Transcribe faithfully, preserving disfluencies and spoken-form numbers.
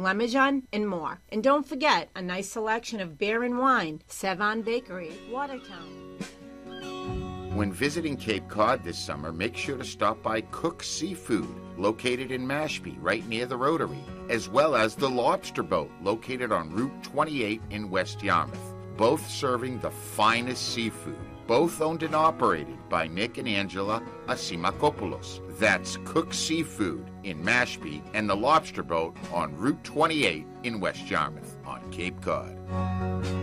Lemon, and more. And don't forget, a nice selection of beer and wine. Savon Bakery, Watertown. When visiting Cape Cod this summer, make sure to stop by Cook's Seafood, located in Mashpee, right near the Rotary, as well as the Lobster Boat, located on Route twenty-eight in West Yarmouth, both serving the finest seafood. Both owned and operated by Nick and Angela Asimakopoulos. That's Cook's Seafood in Mashpee and the Lobster Boat on Route twenty-eight in West Yarmouth on Cape Cod.